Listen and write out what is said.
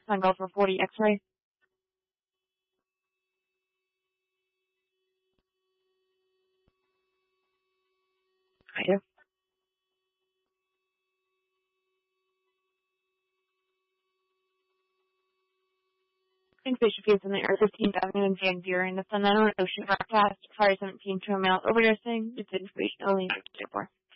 on go for 40 X-ray. I do. Think patient feels in the Earth 15th Avenue in Van Buren. That's an unknown ocean broadcast. Fire 17 to a male overdosing. It's information only.